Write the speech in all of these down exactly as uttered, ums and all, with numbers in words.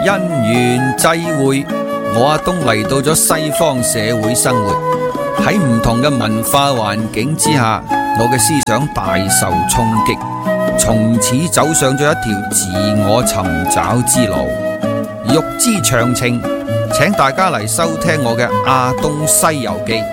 因緣際會，我阿東嚟到咗西方社會生活，喺唔同嘅文化環境之下，我嘅思想大受衝擊，從此走上咗一條自我尋找之路。欲知詳情，請大家嚟收聽我嘅《阿東西遊記》。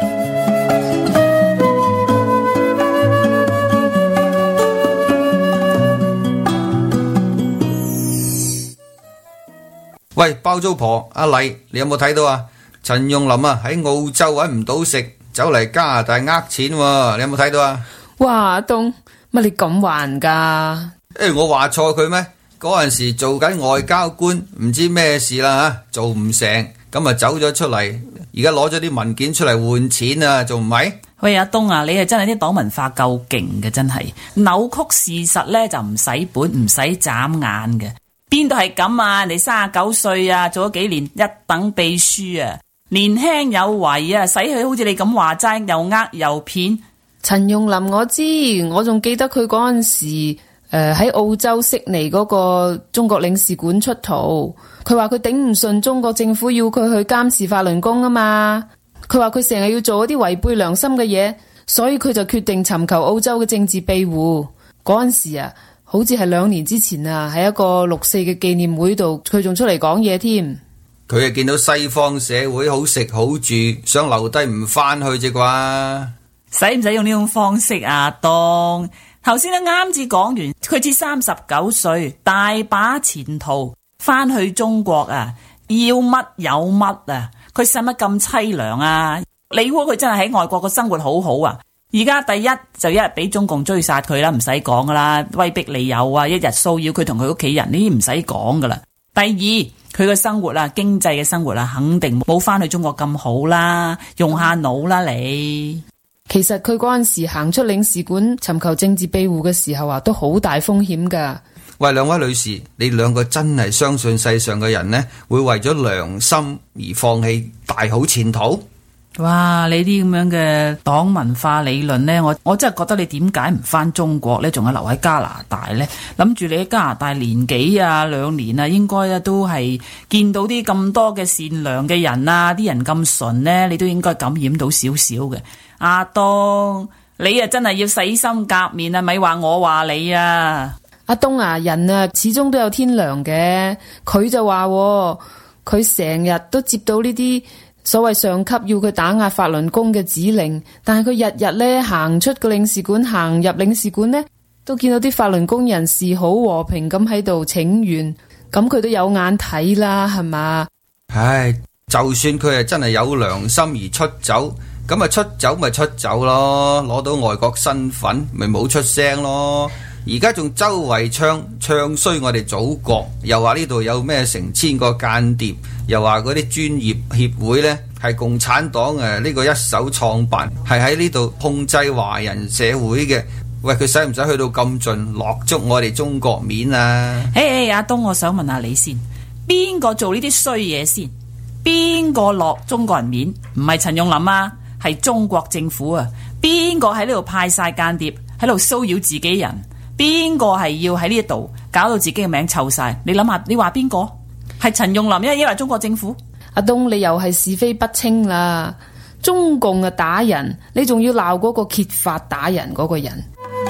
喂，包租婆阿麗，你有冇睇到啊？陳用林啊喺澳洲揾唔到食，走嚟加拿大呃錢喎，你有冇睇到啊？ 哇，阿東，乜你咁還噶？ 誒，我話錯佢咩？嗰陣時做緊外交官，唔知咩事啦吓，做唔成，咁啊走咗出嚟，而家攞咗啲文件出嚟換錢啊，仲唔係？ 喂，阿東啊，你係真係啲黨文化夠勁嘅，真係扭曲事實呢就唔使本唔使眨眼嘅。邊度係咁啊？你三十九歲啊，做咗幾年一等秘書啊，年輕有為啊，使佢好似你咁話齋，又呃又騙。 陳用林我知，我仲記得佢嗰陣時誒喺、呃、澳洲悉尼嗰個中國領事館出逃，佢話佢頂唔順中國政府要佢去監視法輪功啊嘛，佢話佢成日要做一啲違背良心嘅嘢，所以佢就決定尋求澳洲嘅政治庇護。嗰陣時啊，好似係兩年之前啊，喺一個六四嘅紀念會度，佢仲出嚟講嘢添。 佢係見到西方社會好食好住，想留低唔翻去啫啩？ 使唔使用呢種方式啊？東頭先都啱至講完，佢至三十九歲，大把前途，翻去中國啊，要乜有乜啊？佢使乜咁淒涼啊？你估佢真係喺外國個生活好好啊？而家第一就一日俾中共追殺佢啦，唔使講噶啦，威逼利誘啊，一日騷擾佢同佢屋企人，呢啲唔使講噶啦。第二，佢嘅生活啊，經濟嘅生活啊，肯定冇翻去中國咁好啦，用下腦啦你。 其實佢嗰陣時行出領事館尋求政治庇護嘅時候啊，都好大風險噶。 喂，兩位女士，你兩個真係相信世上嘅人呢，會為咗良心而放棄大好前途？ 哇！你啲咁樣嘅黨文化理論呢，我我真係覺得你點解唔翻中國呢？仲係留喺加拿大呢？諗住你喺加拿大年幾啊兩年啊，應該啊都係見到啲咁多嘅善良嘅人啊，啲人咁純呢，你都應該感染到少少嘅。阿東，你啊真係要洗心革面啊，咪話我話你啊。 阿東啊，人啊始終都有天良嘅。佢就話佢成日都接到呢啲所謂上級要佢打壓法輪功嘅指令，但係佢日日咧行出個領事館，行入領事館呢，都見到啲法輪功人士好和平咁喺度請願，咁佢都有眼睇啦，係嘛？ 唉，就算佢係真係有良心而出走，咁啊出走咪出走咯，攞到外國身份咪冇出聲咯。而家仲周圍唱唱衰我哋祖國，又話呢度有咩成千個間諜，又話嗰啲專業協會呢係共產黨誒呢個一手創辦，係喺呢度控制華人社會嘅。喂，佢使唔使去到咁盡，落足我哋中國面啊？ 誒誒，阿東，我想問下你先，邊個做呢啲衰嘢先？邊個落中國人面？唔係陳用林啊，係中國政府啊！邊個喺呢度派晒間諜，喺度騷擾自己人？邊個係要喺呢度搞到自己嘅名臭晒？你諗下，你話邊個？係陳用林，因為因為中國政府。 阿東，你又係是非不清啦！中共啊打人，你仲要鬧嗰個揭發打人嗰個人。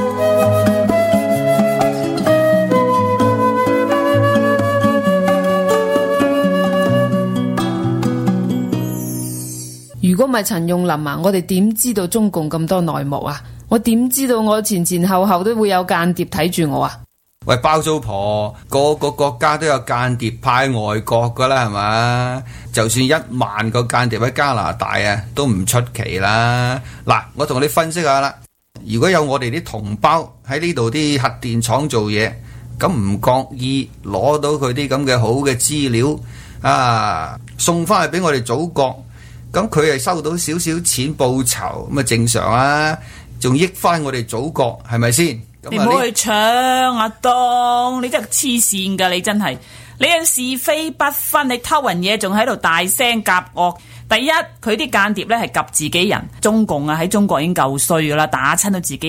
如果唔係陳用林啊，我哋點知道中共咁多內幕啊？我點知道我前前後後都會有間諜睇住我啊？ 喂，包租婆，個個國家都有間諜派外國噶啦，係嘛？就算一萬個間諜喺加拿大啊，都唔出奇啦。嗱，我同你分析下啦，如果有我哋啲同胞喺呢度啲核電廠做嘢，咁唔覺意攞到佢啲咁嘅好嘅資料啊，送翻去俾我哋祖國，咁佢係收到少少錢報酬，咁啊正常啊。仲益翻我哋祖國，係咪先？ 你唔好去搶阿東，你真係黐線噶！你真係，你有是非不分，你偷人嘢仲喺度大聲夾惡。第一，佢啲間諜咧係及自己人，中共啊喺中國已經夠衰噶啦，打親到自己人。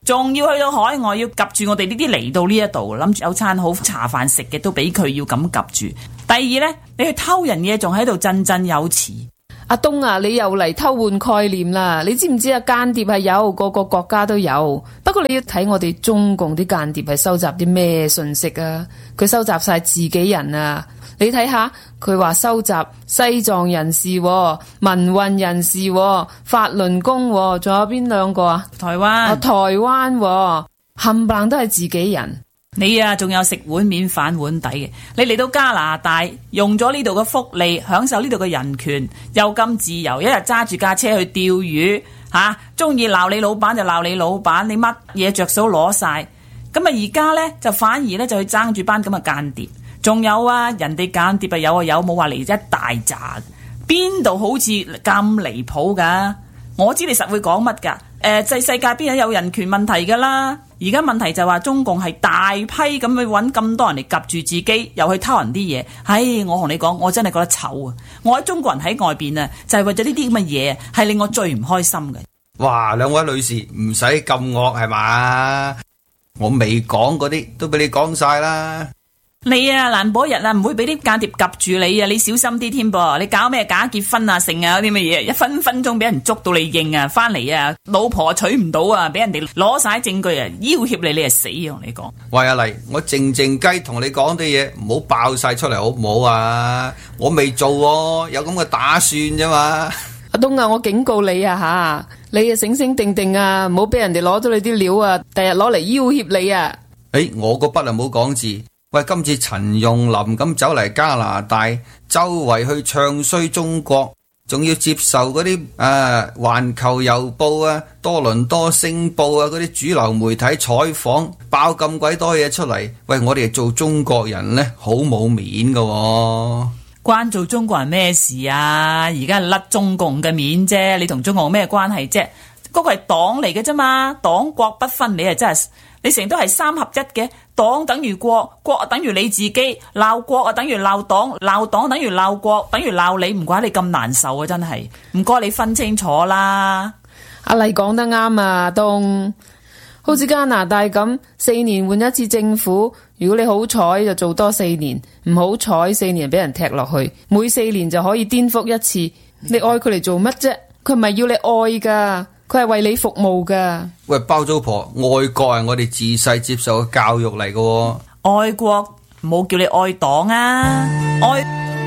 仲要去到海外要夾住我哋呢啲嚟到呢一度，諗住有餐好茶飯食嘅都俾佢要咁夾住。第二呢，你去偷人嘢仲喺度振振有詞。 阿東啊，你又嚟偷換概念啦！你知唔知啊？間諜係有，個個國家都有。不過你要睇我哋中共啲間諜係收集啲咩信息啊？佢收集晒自己人啊！你睇下，佢話收集西藏人士、民運人士、法輪功，仲有邊兩個啊？ 台灣、 啊，台灣冚唪唥都係自己人。 你啊，仲有食碗面反碗底嘅。你嚟到加拿大，用咗呢度嘅福利，享受呢度嘅人權，又咁自由，一日揸住架車去釣魚，吓中意鬧你老闆就鬧你老闆，你乜嘢着數攞晒。咁啊，而家呢，就反而呢，就去爭住班咁嘅間諜。仲有啊，人哋間諜啊有啊有，冇話嚟一大扎，邊度好似咁離譜噶？我知你實會講乜噶？誒、呃，世世界邊有有人權問題噶啦？而家問題就話中共係大批咁去揾咁多人嚟夾住自己，又去偷人啲嘢。唉，我同你講，我真係覺得醜啊！我喺中國人喺外邊啊，就係、是、為咗呢啲咁嘅嘢，係令我最唔開心嘅。 哇，兩位女士唔使咁惡係嘛？我未講嗰啲都俾你講晒啦。 你啊，蘭博日啊，唔會俾啲間諜夾住你啊！你小心啲添噃，你搞咩假結婚啊、成啊嗰啲乜嘢，一分分鐘俾人捉到你認啊，翻嚟啊，老婆娶唔到啊，俾人哋攞晒證據啊，要挾你，你係死啊！同你講， 喂阿麗，我靜靜雞同你講啲嘢，唔好爆晒出嚟好唔好啊？我未做喎，有咁嘅打算啫嘛。 阿東啊，我警告你啊吓，你啊醒醒定定啊，唔好俾人哋攞到你啲料啊，第日攞嚟要挾你啊！ 誒、欸，我個筆啊唔好講字。喂，今次陳用林咁走嚟加拿大，周圍去唱衰中國，仲要接受嗰啲誒環球郵報啊、多倫多星報啊嗰啲主流媒體採訪，爆咁鬼多嘢出嚟。喂，我哋做中國人呢，好冇面噶喎。 關做中國人咩事啊？而家係甩中共嘅面啫，你同中共咩關係啫？嗰個係黨嚟嘅啫嘛，黨國不分，你係真係。你成日都係三合一嘅，黨等於國，國啊等於你自己，鬧國啊等於鬧黨，鬧黨等於鬧國，等於鬧你，唔怪你咁難受啊！真係，唔該你分清楚啦。 阿麗講得啱啊，東，好似加拿大咁，四年換一次政府，如果你好彩就做多四年，唔好彩四年俾人踢落去，每四年就可以顛覆一次。你愛佢嚟做乜啫？佢唔係要你愛噶。佢係為你服務噶。喂， 包租婆，愛國係我哋自細接受嘅教育嚟嘅。 愛國冇叫你愛黨啊，愛。